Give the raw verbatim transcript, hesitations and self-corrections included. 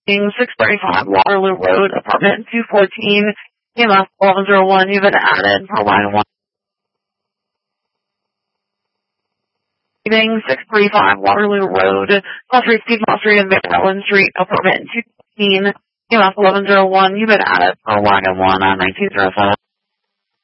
six thirty-five Waterloo Road, apartment two fourteen, E M F eleven oh one, you've been added for line one. six thirty-five Waterloo Road, Cross Street, Steve Moss Street, and Maryland Street, apartment two fifteen, E M F eleven oh one, you've been added for line one on nineteen oh seven.